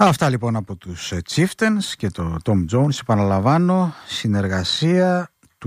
Αυτά λοιπόν από τους Chieftains και το Tom Jones. Επαναλαμβάνω, συνεργασία του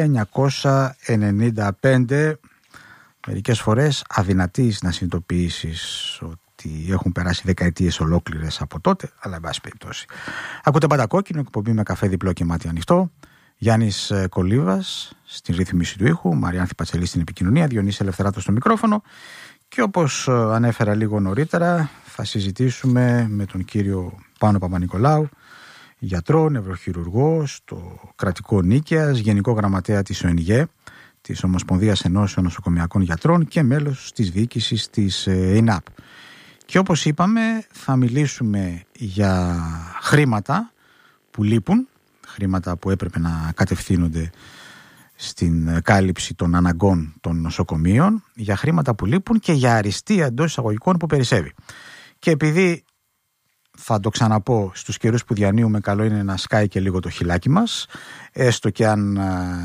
1995. Μερικές φορές αδυνατείς να συνειδητοποιήσεις ότι έχουν περάσει δεκαετίες ολόκληρες από τότε, αλλά εν πάση περιπτώσει. Ακούτε Πάντα Κόκκινο, εκπομπή με καφέ διπλό και μάτι ανοιχτό. Γιάννης Κολίβας στην ρύθμιση του ήχου, Μαριάνθη Πατσελή στην επικοινωνία, Διονύσης Ελευθεράτος στο μικρόφωνο. Και όπως ανέφερα λίγο νωρίτερα, θα συζητήσουμε με τον κύριο Πάνο Παπα-Νικολάου, γιατρό, νευροχειρουργό στο κρατικό Νίκαιας, γενικό γραμματέα της ΟΕΝΓΕ, της Ομοσπονδίας Ενώσεων Νοσοκομιακών Γιατρών και μέλος της διοίκησης της ΕΙΝΑΠ. Και όπως είπαμε, θα μιλήσουμε για χρήματα που λείπουν, χρήματα που έπρεπε να κατευθύνονται στην κάλυψη των αναγκών των νοσοκομείων, για χρήματα που λείπουν και για αριστεία εντός εισαγωγικών που περισσεύει. Και επειδή, θα το ξαναπώ, στους καιρούς που διανύουμε καλό είναι να σκάει και λίγο το χυλάκι μας, έστω και αν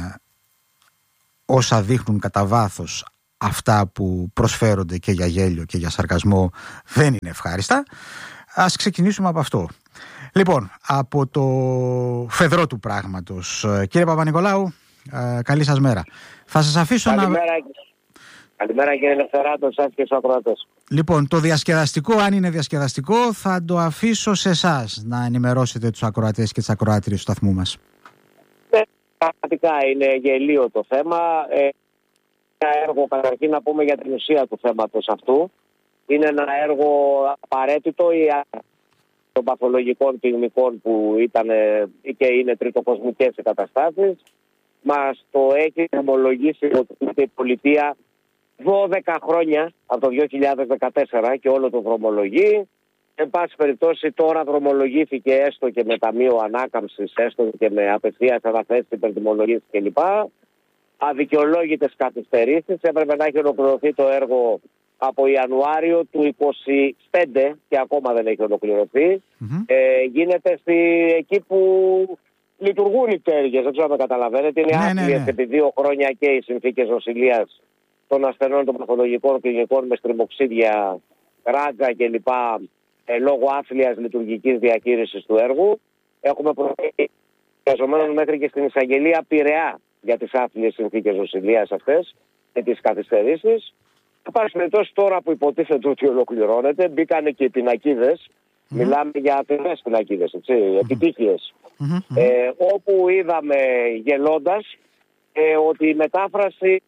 όσα δείχνουν κατά βάθος αυτά που προσφέρονται και για γέλιο και για σαρκασμό δεν είναι ευχάριστα, ας ξεκινήσουμε από αυτό. Λοιπόν, από το φεδρό του πράγματος, κύριε Παπα-Νικολάου, καλή σας μέρα. Θα σας αφήσω Καλημέρα κύριε Ελευθεράτο, σας και στους ακροατές. Λοιπόν, το διασκεδαστικό, αν είναι διασκεδαστικό, θα το αφήσω σε εσάς να ενημερώσετε τους ακροατές και τις ακροάτριες του σταθμού μας. Πραγματικά είναι γελίο το θέμα. Ένα έργο, καταρχήν να πούμε για την ουσία του θέματος αυτού. Είναι ένα έργο απαραίτητο των παθολογικών πυγμικών που ήταν και είναι τριτοκοσμικές οι καταστάσεις. Μας το έχει ομολογήσει η πολιτεία 12 χρόνια από το 2014 και όλο το δρομολογεί. Εν πάση περιπτώσει τώρα δρομολογήθηκε έστω και με ταμείο ανάκαμψης, έστω και με απευθείας αναθέσεις υπερτιμολογίες κλπ. Αδικαιολόγητες καθυστερήσεις. Έπρεπε να έχει ολοκληρωθεί το έργο από Ιανουάριο του 2025 και ακόμα δεν έχει ολοκληρωθεί. Γίνεται εκεί που λειτουργούν οι πτέρυγες, δεν ξέρω αν με καταλαβαίνετε. Είναι άθλιες επί 2 χρόνια και οι συνθήκες νοσηλείας των ασθενών των παθολογικών κλινικών με στριμοξίδια, ράγκα κλπ. Λόγω άθλιας λειτουργικής διαχείρισης του έργου. Έχουμε προεργαζομένων μέχρι και στην εισαγγελία Πειραιά για τις άθλιες συνθήκες νοσηλείας αυτές και τις καθυστερήσεις. Εν πάση περιπτώσει, τώρα που υποτίθεται ότι ολοκληρώνεται, μπήκαν και οι πινακίδες. Μιλάμε για αθηνές πινακίδες, επιτύχειες. Όπου είδαμε γελώντας ότι η μετάφραση...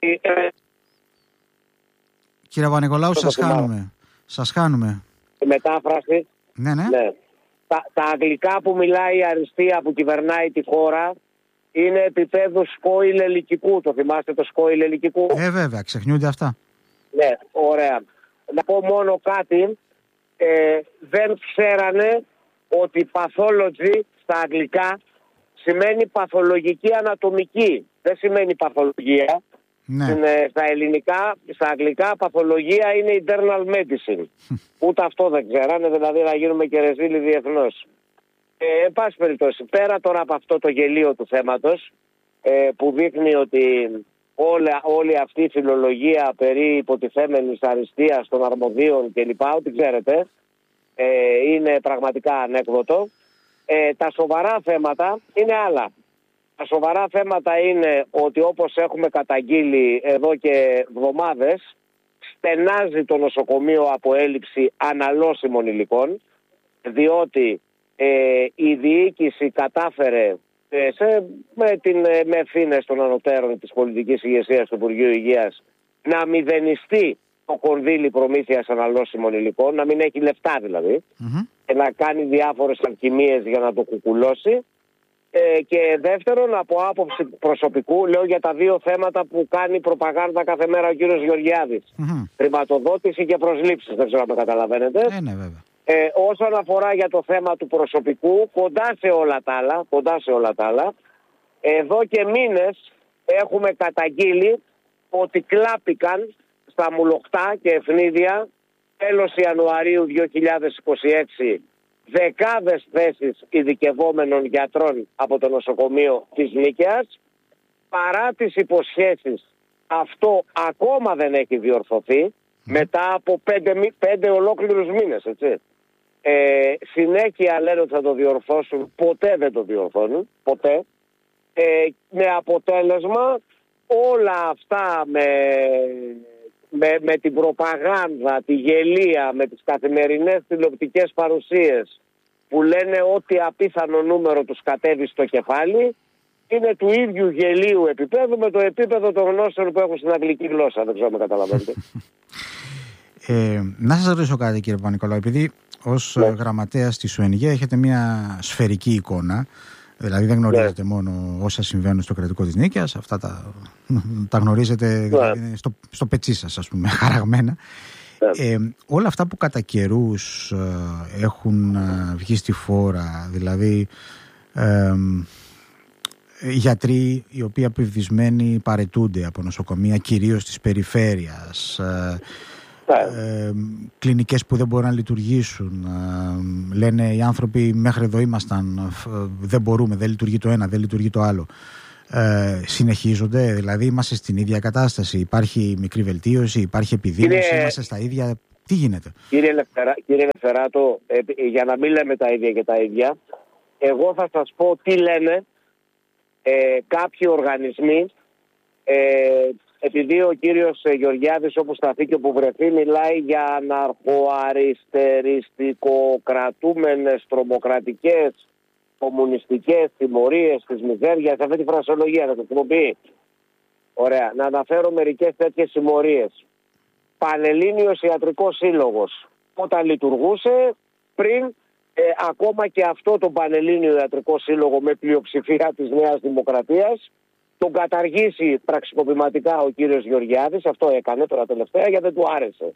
Κύριε Παπα-Νικολάου, σας χάνουμε. Η μετάφραση... Ναι. Τα αγγλικά που μιλάει η αριστεία που κυβερνάει τη χώρα είναι επίπεδου σκόιλ ελικικού. Το θυμάστε το σκόιλ ελικικού? Βέβαια, ξεχνιούνται αυτά. Ναι, ωραία. Να πω μόνο κάτι. Δεν ξέρανε ότι pathology στα αγγλικά σημαίνει παθολογική ανατομική. Δεν σημαίνει παθολογία. Ναι. Στα ελληνικά, στα αγγλικά παθολογία είναι internal medicine. Ούτε αυτό δεν ξέρανε, δηλαδή να γίνουμε και ρεζίλοι διεθνώς. Εν πάση περιπτώσει, πέρα τώρα από αυτό το γελίο του θέματος που δείχνει ότι όλη αυτή η φιλολογία περί υποτιθέμενης αριστείας των αρμοδίων κλπ, ό,τι ξέρετε, είναι πραγματικά ανέκδοτο. Τα σοβαρά θέματα είναι άλλα. Τα σοβαρά θέματα είναι ότι, όπως έχουμε καταγγείλει εδώ και εβδομάδες, στενάζει το νοσοκομείο από έλλειψη αναλώσιμων υλικών, διότι η διοίκηση κατάφερε με ευθύνες των ανωτέρων της πολιτικής ηγεσίας του Υπουργείου Υγείας να μηδενιστεί το κονδύλι προμήθειας αναλώσιμων υλικών, να μην έχει λεφτά δηλαδή, και να κάνει διάφορες αλκημίες για να το κουκουλώσει. Και δεύτερον, από άποψη προσωπικού, λέω για τα δύο θέματα που κάνει προπαγάνδα κάθε μέρα ο κύριος Γεωργιάδης. Χρηματοδότηση και προσλήψεις, δεν ξέρω αν το καταλαβαίνετε. Ναι, βέβαια. Όσον αφορά για το θέμα του προσωπικού, κοντά σε όλα τα άλλα, εδώ και μήνες έχουμε καταγγείλει ότι κλάπηκαν στα Μουλοχτά και Ευνίδια τέλος Ιανουαρίου 2026 δεκάδες θέσεις ειδικευόμενων γιατρών από το νοσοκομείο της Νίκαιας. Παρά τις υποσχέσεις, αυτό ακόμα δεν έχει διορθωθεί μετά από 5 ολόκληρους μήνες, έτσι. Συνέχεια λένε ότι θα το διορθώσουν, ποτέ δεν το διορθώνουν, ποτέ. Με αποτέλεσμα όλα αυτά με την προπαγάνδα, τη γελία, με τις καθημερινές τηλεοπτικές παρουσίες που λένε ότι απίθανο νούμερο τους κατέβει στο κεφάλι, είναι του ίδιου γελίου επίπεδου με το επίπεδο των γνώσεων που έχουν στην αγγλική γλώσσα. Δεν ξέρω αν με καταλαβαίνετε. Να σας ρωτήσω κάτι, κύριε Παπα-Νικολάου, επειδή ως γραμματέας της ΟΕΝΓΕ έχετε μια σφαιρική εικόνα, δηλαδή δεν γνωρίζετε μόνο όσα συμβαίνουν στο κρατικό της Νίκαιας, αυτά τα γνωρίζετε δηλαδή, στο πετσί σας, ας πούμε, χαραγμένα. Όλα αυτά που κατά καιρούς έχουν βγει στη φόρα, δηλαδή γιατροί οι οποίοι απευδισμένοι παραιτούνται από νοσοκομεία, κυρίως της περιφέρειας, κλινικές που δεν μπορούν να λειτουργήσουν, λένε οι άνθρωποι μέχρι εδώ ήμασταν, δεν μπορούμε, δεν λειτουργεί το ένα, δεν λειτουργεί το άλλο. Συνεχίζονται, δηλαδή είμαστε στην ίδια κατάσταση, υπάρχει μικρή βελτίωση, υπάρχει επιδείνωση, είμαστε στα ίδια, τι γίνεται? Κύριε Ελευθεράτο, για να μην λέμε τα ίδια και τα ίδια, εγώ θα σας πω τι λένε κάποιοι οργανισμοί, επειδή ο κύριος Γεωργιάδης όπου σταθεί και όπου βρεθεί μιλάει για αναρχοαριστεριστικοκρατούμενες τρομοκρατικές κομμουνιστικές τιμωρίες της μιζέριας, αυτή τη φρασολογία να το χρησιμοποιεί. Ωραία, να αναφέρω μερικές τέτοιες συμμορίες. Πανελλήνιος Ιατρικός Σύλλογος, όταν λειτουργούσε, πριν ακόμα και αυτό το Πανελλήνιο Ιατρικό Σύλλογο με πλειοψηφία της Νέας Δημοκρατίας, τον καταργήσει πραξικοπηματικά ο κύριος Γεωργιάδης, αυτό έκανε τώρα τελευταία γιατί δεν του άρεσε.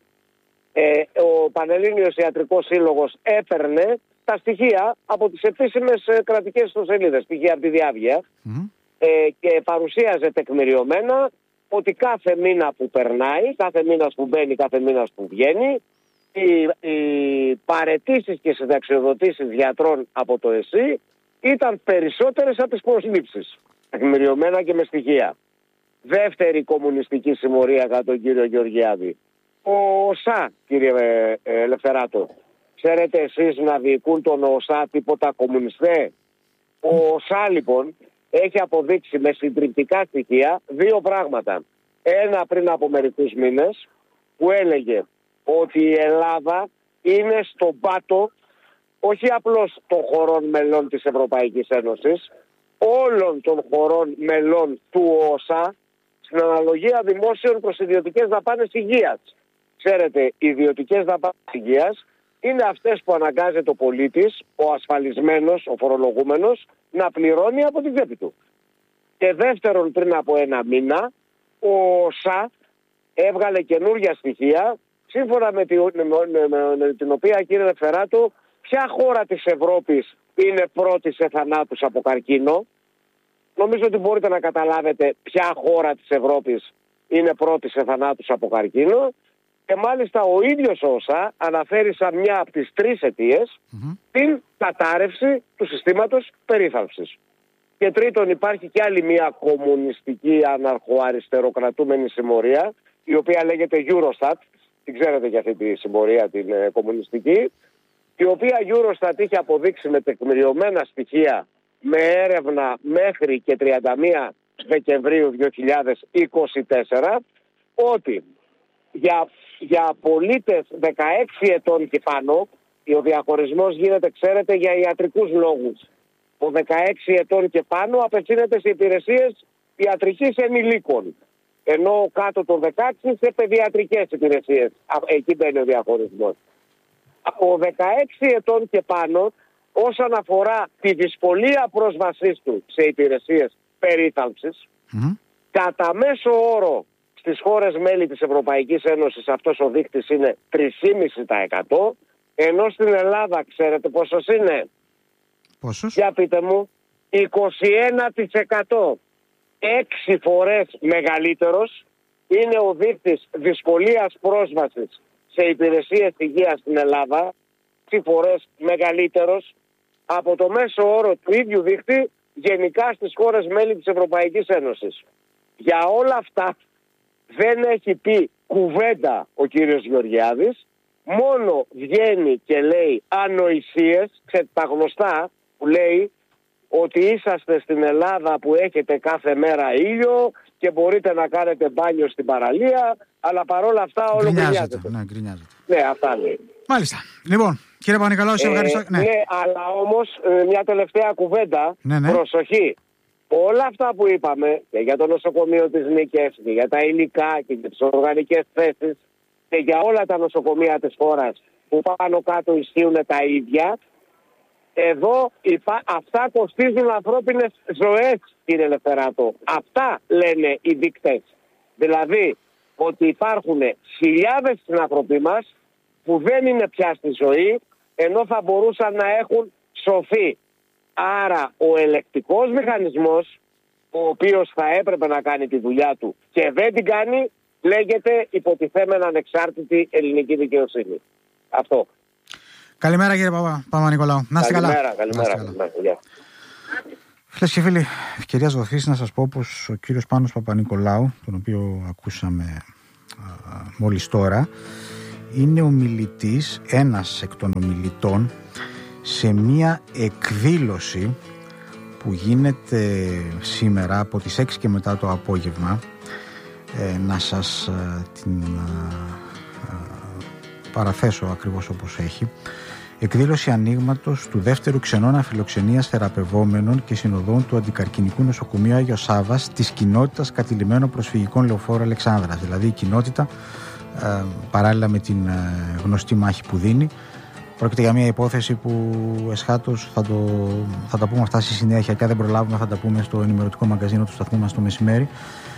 Ο Πανελλήνιος Ιατρικός Σύλλογος έπαιρνε τα στοιχεία από τις επίσημες κρατικές ιστοσελίδες, στοιχεία από τη Διάβγεια, και παρουσίαζε τεκμηριωμένα ότι κάθε μήνα που περνάει, κάθε μήνας που μπαίνει, κάθε μήνας που βγαίνει, οι παραιτήσεις και συνταξιοδοτήσεις γιατρών από το ΕΣΥ ήταν περισσότερες από τις προσλήψεις. Τεκμηριωμένα και με στοιχεία. Δεύτερη κομμουνιστική συμμορία κατά τον κύριο Γεωργιάδη. Ο ΟΣΑ, κύριε Ελευθεράτο. Ξέρετε εσείς να διοικούν τον ΟΣΑ τίποτα κομμουνιστέ? Ο ΟΣΑ λοιπόν έχει αποδείξει με συντριπτικά στοιχεία δύο πράγματα. Ένα πριν από μερικούς μήνες που έλεγε ότι η Ελλάδα είναι στον πάτο όχι απλώς των χωρών μελών της Ευρωπαϊκής Ένωσης, όλων των χωρών μελών του ΟΣΑ στην αναλογία δημόσιων προς ιδιωτικές δαπάνες υγείας. Ξέρετε, οι ιδιωτικές δαπάνες υγείας είναι αυτές που αναγκάζεται ο πολίτης, ο ασφαλισμένος, ο φορολογούμενος, να πληρώνει από την τσέπη του. Και δεύτερον, πριν από ένα μήνα, ο ΟΣΑ έβγαλε καινούργια στοιχεία, σύμφωνα με την οποία, κύριε Ελευθεράτο, ποια χώρα της Ευρώπης είναι πρώτη σε θανάτους από καρκίνο? Νομίζω ότι μπορείτε να καταλάβετε ποια χώρα της Ευρώπης είναι πρώτη σε θανάτους από καρκίνο. Και μάλιστα ο ίδιος ΩΣΑ αναφέρει σαν μια από τις τρεις αιτίες την κατάρρευση του συστήματος περίθαλψης. Και τρίτον, υπάρχει και άλλη μια κομμουνιστική αναρχοαριστεροκρατούμενη συμμορία, η οποία λέγεται Eurostat. Την ξέρετε για αυτή τη συμμορία την κομμουνιστική, η οποία Eurostat είχε αποδείξει με τεκμηριωμένα στοιχεία, με έρευνα μέχρι και 31 Δεκεμβρίου 2024, ότι για πολίτες 16 ετών και πάνω, ο διαχωρισμός γίνεται, ξέρετε, για ιατρικούς λόγους. Ο 16 ετών και πάνω απευθύνεται σε υπηρεσίες ιατρικής ενηλίκων, ενώ κάτω των 16 σε παιδιατρικές υπηρεσίες. Εκεί μπαίνει ο διαχωρισμός. Από 16 ετών και πάνω, όσον αφορά τη δυσκολία πρόσβασής του σε υπηρεσίες περίθαλψης, κατά μέσο όρο στις χώρες μέλη της Ευρωπαϊκής Ένωσης αυτός ο δείκτης είναι 3,5%, ενώ στην Ελλάδα ξέρετε πόσος είναι? Πόσος? Για πείτε μου. 21%. 6 φορές μεγαλύτερος είναι ο δείκτης δυσκολίας πρόσβασης σε υπηρεσίες υγείας στην Ελλάδα, 6 φορές μεγαλύτερος από το μέσο όρο του ίδιου δείκτη γενικά στις χώρες μέλη της Ευρωπαϊκής Ένωσης. Για όλα αυτά δεν έχει πει κουβέντα ο κύριος Γεωργιάδης, μόνο βγαίνει και λέει ανοησίες, τα γνωστά που λέει ότι είσαστε στην Ελλάδα που έχετε κάθε μέρα ήλιο και μπορείτε να κάνετε μπάνιο στην παραλία, αλλά παρόλα αυτά όλο γκρινιάζεται. Ναι, αυτά λέει. Μάλιστα. Λοιπόν, κύριε Παπα-Νικολάου, σε ευχαριστώ. Ναι, αλλά όμως μια τελευταία κουβέντα. Ναι. Προσοχή. Όλα αυτά που είπαμε και για το νοσοκομείο της Νίκης και για τα υλικά και για τις οργανικές θέσεις και για όλα τα νοσοκομεία της χώρας που πάνω κάτω ισχύουν τα ίδια, εδώ αυτά κοστίζουν ανθρώπινες ζωές, κύριε Ελευθεράτο. Αυτά λένε οι δείκτες. Δηλαδή ότι υπάρχουν χιλιάδες συνανθρωποί μας που δεν είναι πια στη ζωή, ενώ θα μπορούσαν να έχουν σωθεί. Άρα ο ελεκτικός μηχανισμός, ο οποίος θα έπρεπε να κάνει τη δουλειά του και δεν την κάνει, λέγεται υποτιθέμενα ανεξάρτητη ελληνική δικαιοσύνη. Αυτό. Καλημέρα κύριε Παπα-Νικολάου. Να είστε καλά. Καλημέρα. Φίλες και φίλοι, ευκαιρία δοθείς να σας πω πως ο κύριος Πάνος Παπα-Νικολάου, τον οποίο ακούσαμε μόλις τώρα, είναι ομιλητής, ένας εκ των ομιλητών σε μία εκδήλωση που γίνεται σήμερα από τις 6 και μετά το απόγευμα. Να σας την παραθέσω ακριβώς όπως έχει. Εκδήλωση ανοίγματος του δεύτερου ξενώνα φιλοξενίας θεραπευόμενων και συνοδών του Αντικαρκινικού Νοσοκομείου Άγιος Σάββας της κοινότητας κατηλημμένων προσφυγικών Λεωφόρου Αλεξάνδρας. Δηλαδή η κοινότητα, παράλληλα με την γνωστή μάχη που δίνει, πρόκειται για μια υπόθεση που εσχάτως θα τα πούμε αυτά στη συνέχεια και αν δεν προλάβουμε θα τα πούμε στο ενημερωτικό μαγκαζίνο του σταθμού μας το μεσημέρι.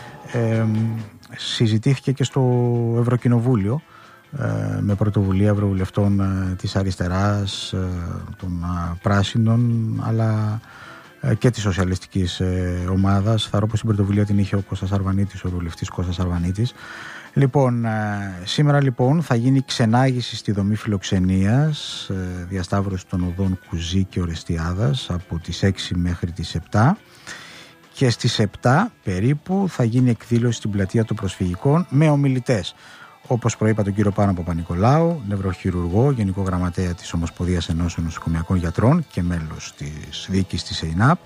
Συζητήθηκε και στο Ευρωκοινοβούλιο με πρωτοβουλία ευρωβουλευτών της αριστεράς, των πράσινων, αλλά και της σοσιαλιστικής ομάδας. Θα ρω πως την πρωτοβουλία την είχε ο Κώστας Αρβανίτης, ο βουλευτής Κώστας Αρβανίτης. Λοιπόν, σήμερα λοιπόν θα γίνει ξενάγηση στη δομή φιλοξενίας, διασταύρωση των οδών Κουζή και Ορεστιάδας από τις 6 μέχρι τις 7 και στις 7 περίπου θα γίνει εκδήλωση στην πλατεία των προσφυγικών με ομιλητές. Όπως προείπα τον κύριο Πάνο Παπα-Νικολάου, νευροχειρουργό, γενικό γραμματέα της Ομοσπονδίας Ενώσεων Νοσοκομιακών Γιατρών και μέλος της διοίκησης της ΕΙΝΑΠ.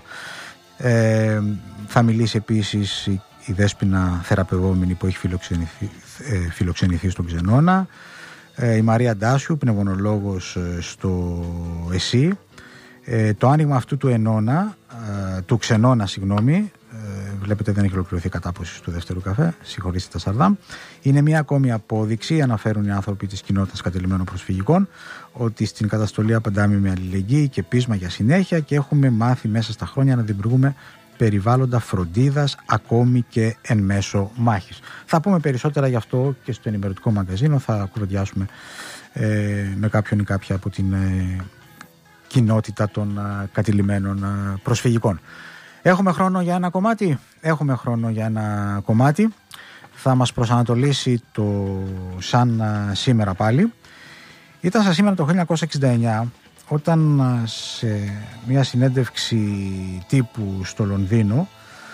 Θα μιλήσει επίσης η Δέσποινα θεραπευόμενη που έχει φιλοξενηθεί στον Ξενώνα, η Μαρία Ντάσιου, πνευμονολόγος στο ΕΣΥ. Το άνοιγμα αυτού του Ξενώνα, βλέπετε δεν έχει ολοκληρωθεί η κατάποση του δεύτερου καφέ, συγχωρήστε τα σαρδάμ, είναι μια ακόμη απόδειξη, αναφέρουν οι άνθρωποι της κοινότητας κατελημένων προσφυγικών, ότι στην καταστολή απαντάμε με αλληλεγγύη και πείσμα για συνέχεια και έχουμε μάθει μέσα στα χρόνια να δημιουργούμε περιβάλλοντα φροντίδας ακόμη και εν μέσω μάχης. Θα πούμε περισσότερα γι' αυτό και στο ενημερωτικό μαγκαζίνο, θα κουβεντιάσουμε με κάποιον ή κάποια από την κοινότητα των κατηλημένων προσφυγικών. Έχουμε χρόνο για ένα κομμάτι. Θα μας προσανατολίσει το σαν σήμερα πάλι. Ήταν σαν σήμερα το 1969 όταν σε μια συνέντευξη τύπου στο Λονδίνο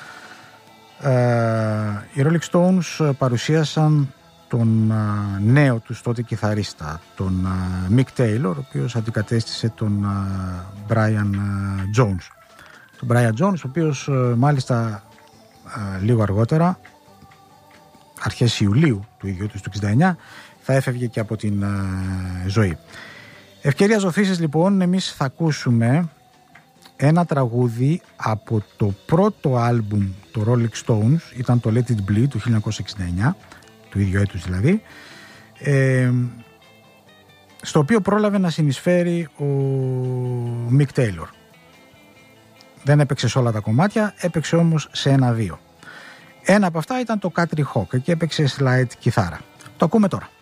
οι Rolling Stones παρουσίασαν τον νέο τους τότε κιθαρίστα, τον Mick Taylor, ο οποίος αντικατέστησε τον Brian Jones. Τον Brian Jones, ο οποίος μάλιστα λίγο αργότερα, αρχές Ιουλίου του ίδιου του 1969, θα έφευγε και από την ζωή. Ευκαιρία ζωθήσεις λοιπόν, εμείς θα ακούσουμε ένα τραγούδι από το πρώτο άλμπουμ του Rolling Stones, ήταν το Let It Bleed του 1969, του ίδιου έτους δηλαδή, στο οποίο πρόλαβε να συνεισφέρει ο Mick Taylor. Δεν έπαιξε σε όλα τα κομμάτια, έπαιξε όμως σε 1-2. Ένα από αυτά ήταν το Country Hawk και έπαιξε slide κιθάρα. Το ακούμε τώρα.